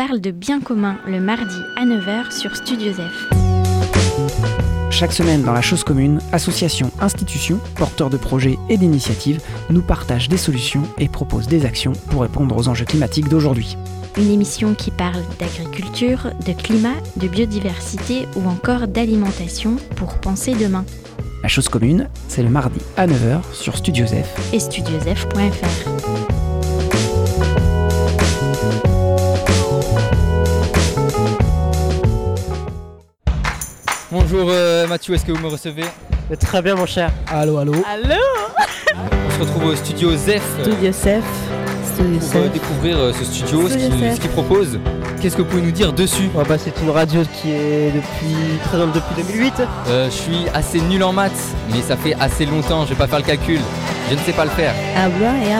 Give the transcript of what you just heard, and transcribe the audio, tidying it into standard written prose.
parle de bien commun le mardi à 9h sur Studio Zef. Chaque semaine dans La Chose Commune, associations, institutions, porteurs de projets et d'initiatives nous partagent des solutions et proposent des actions pour répondre aux enjeux climatiques d'aujourd'hui. Une émission qui parle d'agriculture, de climat, de biodiversité ou encore d'alimentation pour penser demain. La Chose Commune, c'est le mardi à 9h sur Studio Zef et studiozef.fr. Bonjour Mathieu, est-ce que vous me recevez ? Très bien mon cher. Allô. Allô. On se retrouve au Studio Zef. Studio Zef. Pour découvrir ce studio, ce qu'il propose. Qu'est-ce que vous pouvez nous dire dessus ? C'est une radio qui est présente depuis 2008. Je suis assez nul en maths, mais ça fait assez longtemps, je vais pas faire le calcul. Je ne sais pas le faire. À boire et à